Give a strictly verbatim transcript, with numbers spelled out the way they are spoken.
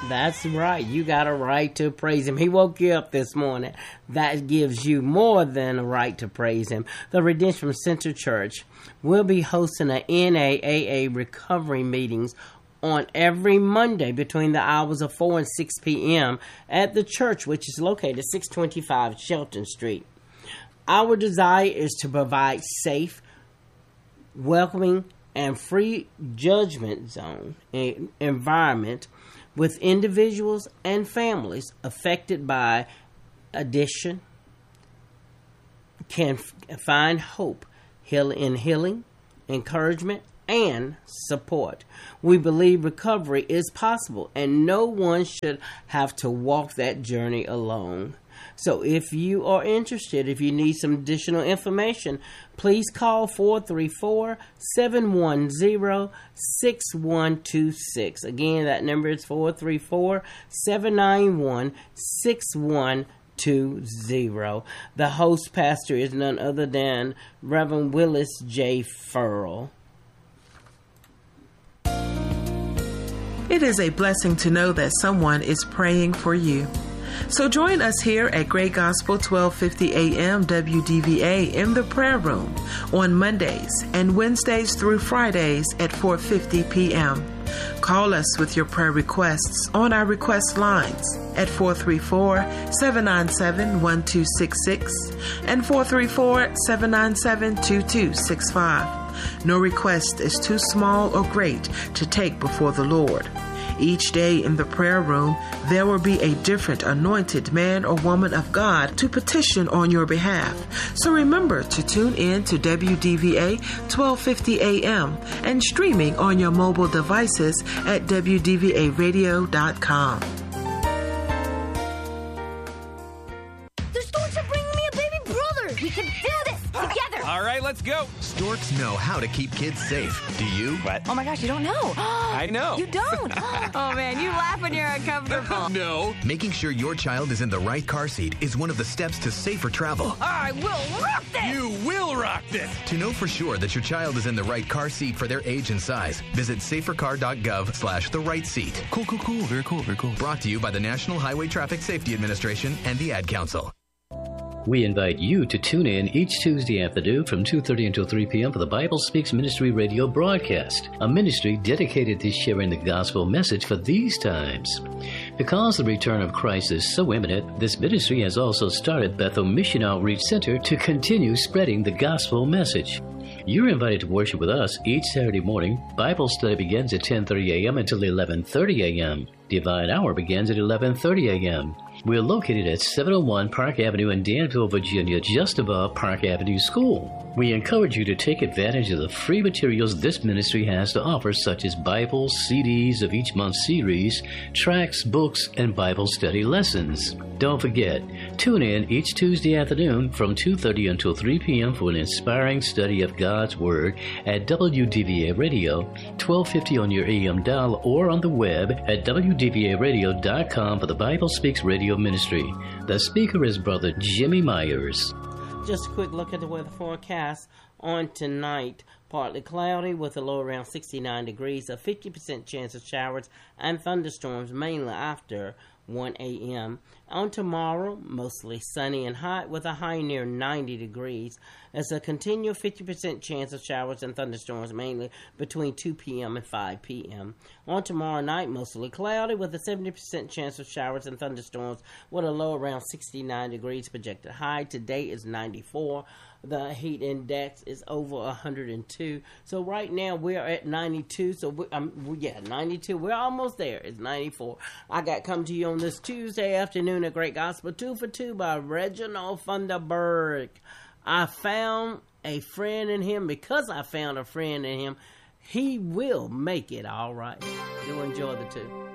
That's right. You got a right to praise him. He woke you up this morning. That gives you more than a right to praise him. The Redemption Center Church will be hosting a N A A A recovery meetings on every Monday between the hours of four and six p.m. at the church, which is located at six twenty-five Shelton Street. Our desire is to provide safe, welcoming, and free judgment zone environment with individuals and families affected by addiction can f- find hope heal- in healing, encouragement, and support. We believe recovery is possible, and no one should have to walk that journey alone. So if you are interested, if you need some additional information, please call four three four, seven one zero, six one two six. Again, that number is four three four, seven nine one, six one two zero. The host pastor is none other than Reverend Willis J. Furl. It is a blessing to know that someone is praying for you. So join us here at Great Gospel twelve fifty A M W D V A in the prayer room on Mondays and Wednesdays through Fridays at four fifty p.m. Call us with your prayer requests on our request lines at four three four, seven nine seven, one two six six and four three four, seven nine seven, two two six five. No request is too small or great to take before the Lord. Each day in the prayer room, there will be a different anointed man or woman of God to petition on your behalf. So remember to tune in to W D V A twelve fifty A M and streaming on your mobile devices at W D V A radio dot com. The storks are bringing me a baby brother. We can do this together. All right, let's go. Storks know how to keep kids safe. Do you? What? Oh my gosh, you don't know. I know. You don't. Oh man, you laugh when you're uncomfortable. No. Making sure your child is in the right car seat is one of the steps to safer travel. I will rock this. You will rock this. To know for sure that your child is in the right car seat for their age and size, visit safercar.gov slash the right seat. Cool, cool, cool. Very cool, very cool. Brought to you by the National Highway Traffic Safety Administration and the Ad Council. We invite you to tune in each Tuesday afternoon from two thirty until three p.m. for the Bible Speaks Ministry radio broadcast, a ministry dedicated to sharing the gospel message for these times. Because the return of Christ is so imminent, this ministry has also started Bethel Mission Outreach Center to continue spreading the gospel message. You're invited to worship with us each Saturday morning. Bible study begins at ten thirty a.m. until eleven thirty a.m. Divine Hour begins at eleven thirty a.m. We're located at seven oh one Park Avenue in Danville, Virginia, just above Park Avenue School. We encourage you to take advantage of the free materials this ministry has to offer, such as Bibles, C Ds of each month's series, tracts, books, and Bible study lessons. Don't forget, tune in each Tuesday afternoon from two thirty until three p.m. for an inspiring study of God's Word at W D V A Radio, twelve fifty on your A M dial, or on the web at W D V A radio dot com for the Bible Speaks Radio Ministry. The speaker is Brother Jimmy Myers. Just a quick look at the weather forecast on tonight. Partly cloudy with a low around sixty-nine degrees, a fifty percent chance of showers and thunderstorms mainly after one a.m. On tomorrow, mostly sunny and hot with a high near ninety degrees. As a continual fifty percent chance of showers and thunderstorms mainly between two p.m. and five p.m. On tomorrow night, mostly cloudy with a seventy percent chance of showers and thunderstorms with a low around sixty-nine degrees. Projected high today is ninety-four. The heat index is over one hundred two. So right now we're at ninety-two. So we, um, yeah, ninety-two. We're almost there. It's ninety-four. I got come to you on this Tuesday afternoon at Great Gospel Two for Two by Reginald Funderburg. I found a friend in him. Because I found a friend in him, he will make it all right. Do enjoy the two.